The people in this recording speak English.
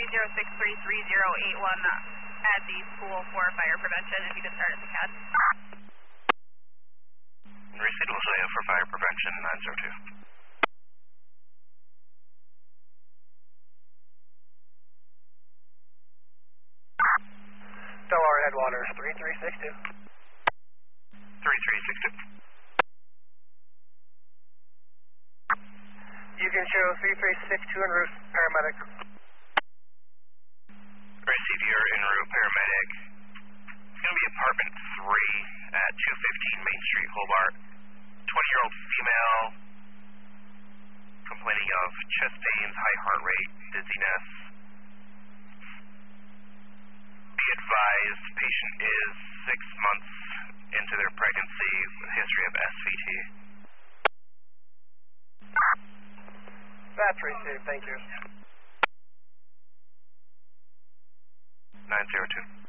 30633081 at the pool for fire prevention, if you could start at the CAD. Receipt Latoya for fire prevention, 902. Delaware Headwaters, 3362. 3362. You can show 3362 en route, paramedic. Receive your en route paramedic. It's going to be apartment 3 at 215 Main Street, Hobart. 20-year-old female complaining of chest pains, high heart rate, dizziness. Be advised, patient is 6 months into their pregnancy with a history of SVT. That's received, thank you. 902.